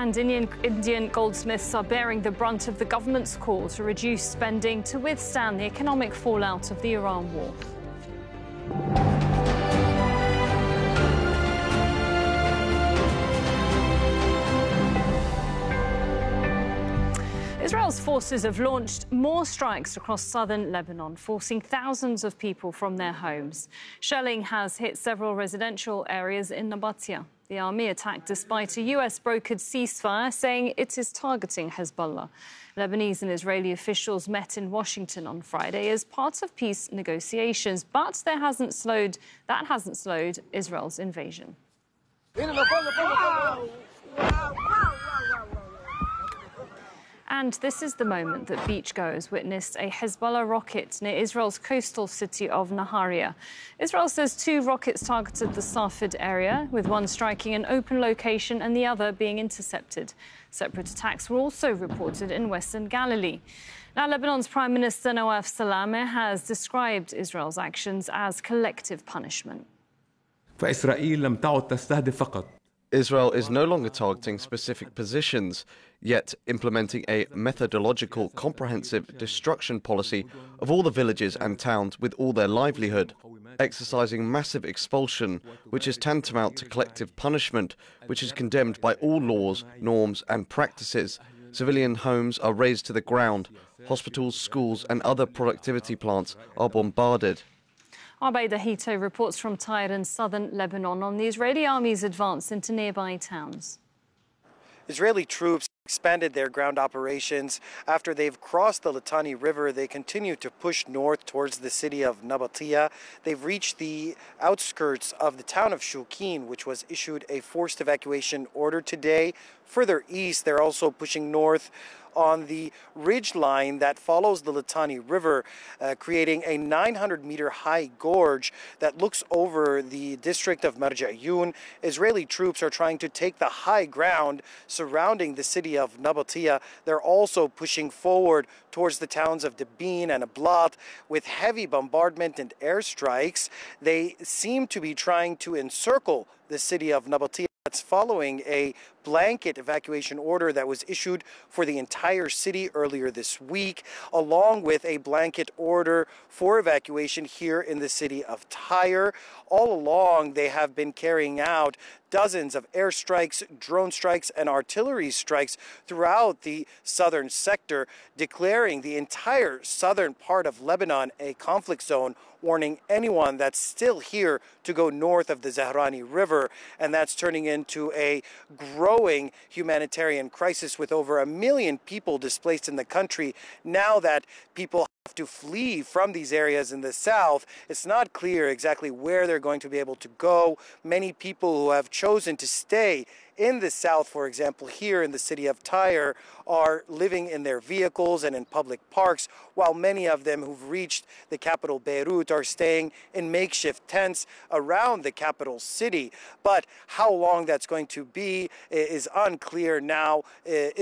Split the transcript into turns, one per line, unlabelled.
And Indian goldsmiths are bearing the brunt of the government's call to reduce spending to withstand the economic fallout of the Iran war. Israel's forces have launched more strikes across southern Lebanon, forcing thousands of people from their homes. Shelling has hit several residential areas in Nabatia. The army attacked despite a US-brokered ceasefire, saying it is targeting Hezbollah. Lebanese and Israeli officials met in Washington on Friday as part of peace negotiations, but that hasn't slowed Israel's invasion. And this is the moment that beachgoers witnessed a Hezbollah rocket near Israel's coastal city of Nahariya. Israel says 2 rockets targeted the Safed area, with one striking an open location and the other being intercepted. Separate attacks were also reported in Western Galilee. Now, Lebanon's Prime Minister Nawaf Salameh has described Israel's actions as collective punishment.
Israel is no longer targeting specific positions, yet implementing a methodological, comprehensive destruction policy of all the villages and towns with all their livelihood, exercising massive expulsion, which is tantamount to collective punishment, which is condemned by all laws, norms and practices. Civilian homes are razed to the ground. Hospitals, schools and other productivity plants are bombarded.
Arbeida Hito reports from Tyre in southern Lebanon on the Israeli army's advance into nearby towns.
Israeli troops expanded their ground operations. After they've crossed the Litani River, they continue to push north towards the city of Nabatia. They've reached the outskirts of the town of Shukin, which was issued a forced evacuation order today. Further east, they're also pushing north on the ridge line that follows the Litani River, creating a 900-meter high gorge that looks over the district of Marja'yun. Israeli troops are trying to take the high ground surrounding the city of Nabatia. They're also pushing forward towards the towns of Debin and Ablat with heavy bombardment and airstrikes. They seem to be trying to encircle the city of Nabatia. That's following a blanket evacuation order that was issued for the entire city earlier this week, along with a blanket order for evacuation here in the city of Tyre. All along, they have been carrying out dozens of airstrikes, drone strikes, and artillery strikes throughout the southern sector, declaring the entire southern part of Lebanon a conflict zone, warning anyone that's still here to go north of the Zahrani River. And that's turning into a growing humanitarian crisis with over 1 million people displaced in the country. Now that people have to flee from these areas in the south, it's not clear exactly where they're going to be able to go. Many people who have chosen to stay in the south, for example, here in the city of Tyre, are living in their vehicles and in public parks, while many of them who've reached the capital Beirut are staying in makeshift tents around the capital city. But how long that's going to be is unclear now.